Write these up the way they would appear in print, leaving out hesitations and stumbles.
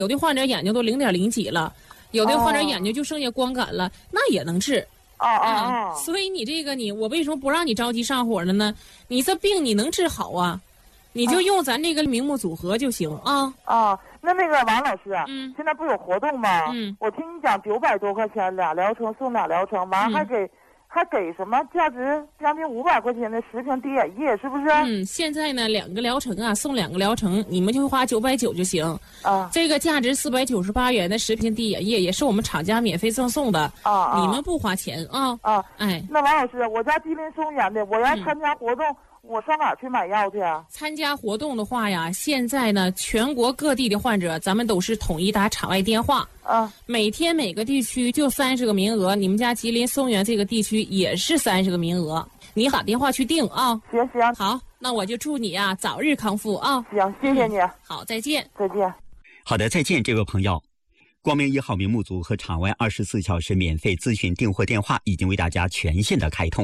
有的患者眼睛都0.0几了，有的患者眼睛就剩下光感了，那也能治。所以你这个我为什么不让你着急上火了呢？你这病你能治好啊，你就用咱这个明目组合就行啊。 那个王老师，现在不有活动吗？我听你讲900多块钱俩疗程送俩疗程，完还给什么价值将近500块钱的10瓶滴眼液，是不是？ 现在呢2个疗程啊，送2个疗程，你们就花990就行。这个价值498元的10瓶滴眼液也是我们厂家免费赠送的。你们不花钱啊。 那王老师，我家吉林松原的，我要参加活动，我上哪儿去买药去啊？ 参加活动的话呀，现在呢，全国各地的患者，咱们都是统一打场外电话。每天每个地区就30个名额，你们家吉林松原这个地区也是30个名额，你打电话去订啊。 行。 好，那我就祝你啊早日康复啊。 行，谢谢你。 好，再见。 再见。 好的，再见，这位朋友。光明1号明目组和场外24小时免费咨询订货电话已经为大家全线的开通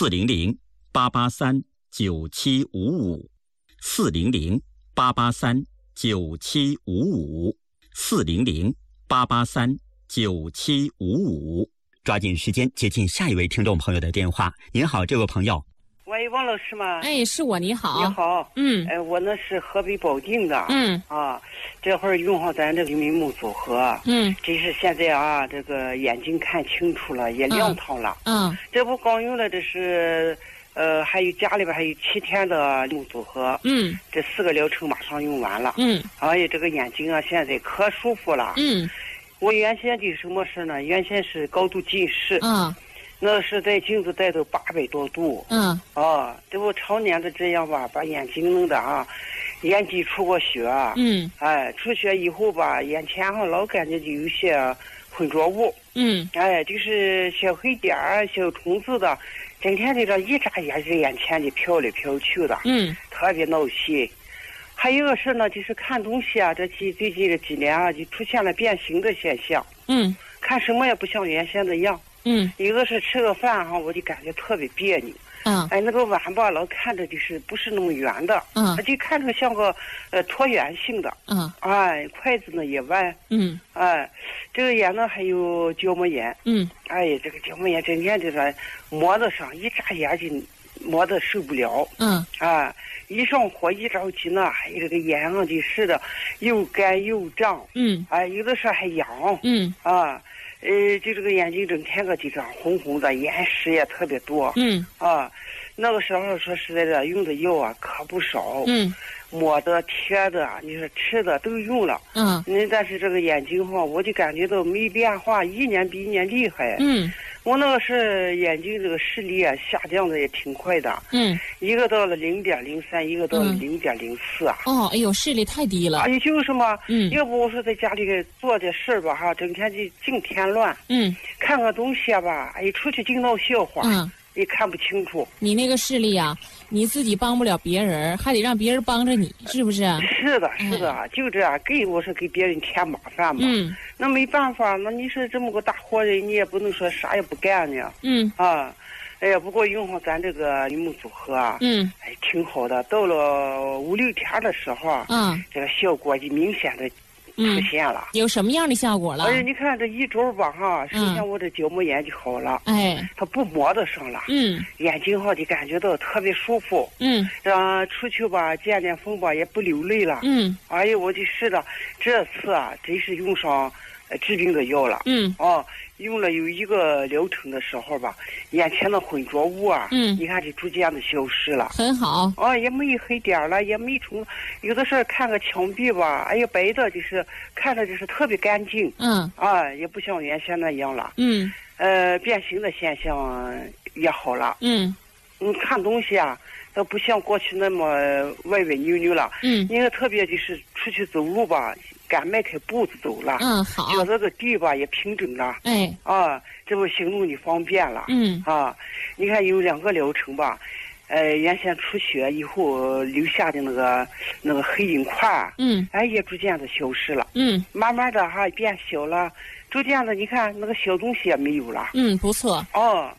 ，400-883-9755，400-883-9755，抓紧时间接听下一位听众朋友的电话。您好，这位朋友。 喂，王老师吗？ 是我，你好。 你好。我那是河北保定的。这会儿用上咱这个明目组合。这是现在啊，这个眼睛看清楚了，也亮堂了。这不刚用了，这是还有家里边还有7天的明目组合。这4个疗程马上用完了。这个眼睛啊，现在可舒服了。我原先的什么事呢？原先是高度近视。那是在镜子带到800多度。这不常年的这样吧，把眼睛弄的啊，眼底出过血。出血以后吧，眼前上老感觉就有些浑浊物。就是小黑点儿、小虫子的，整天在这一眨眼在眼前里飘来飘去的。特别闹心。还有个事呢，就是看东西啊，最近这几年啊，就出现了变形的现象。看什么也不像原先的样。有的是吃个饭哈，我就感觉特别别扭。那个碗吧，老看着就是不是那么圆的。就看着像个椭圆形的。筷子呢也弯。这个眼呢还有角膜炎。这个角膜炎整天就是磨得上，一眨眼就磨得受不了。一上火一着急呢，还有这个眼上就是的又干又胀。有的时候还痒。就这个眼睛整天个就这样红红的，眼屎也特别多。那个时候说实在的，用的药啊可不少。抹的、贴的，你说吃的都用了。但是这个眼睛哈，我就感觉到没变化，一年比一年厉害。我那个是眼睛这个视力啊下降的也挺快的。一个到了0.03，一个到了0.04啊。 哎呦，视力太低了。 就是嘛。要不我说在家里做点事儿吧哈，整天就净添乱。看个东西啊吧，出去净闹笑话。也看不清楚。 你那个视力啊，你自己帮不了别人，还得让别人帮着你，是不是？ 是的，就这样，我是给别人添麻烦嘛。那没办法，那你是这么个大活人，你也不能说啥也不干呢。不过用上咱这个明目组合啊，挺好的。到了5、6天的时候啊，这个效果就明显的出现了。 有什么样的效果了？ 你看这一周吧哈，首先我这角膜炎就好了。它不磨得上了。眼睛哈就感觉到特别舒服。出去吧见风吧也不流泪了。我就试着这次啊，真是用上治病的药了。用了有1个疗程的时候吧，眼前的浑浊物啊，你看这逐渐的消失了， 很好。 也没黑点了，也没虫，有的时候看个墙壁吧，白的，就是看着就是特别干净。也不像原先那样了。变形的现象也好了。看东西啊，都不像过去那么歪歪扭扭了。你看特别就是出去走路吧，敢迈开步子走了。 好。 脚这个地吧也平整了。这不行动就方便了。你看有2个疗程吧，原先出血以后留下的那个黑影块，也逐渐的消失了。慢慢的变小了，逐渐的你看那个小东西也没有了。 不错。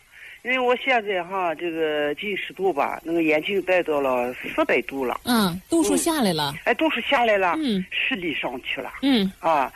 因为我现在哈这个近视度吧，那个眼镜戴到了400度了。 度数下来了。 度数下来了。视力上去了。